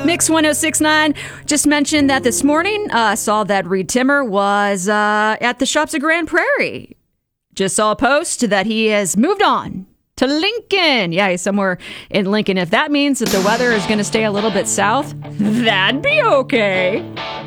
Mix 1069 just mentioned that this morning. Saw that Reed Timmer was at the shops at Grand Prairie. Just saw a post that he has moved on to Lincoln. Yeah, he's somewhere in Lincoln. If that means that the weather is going to stay a little bit south, that'd be okay.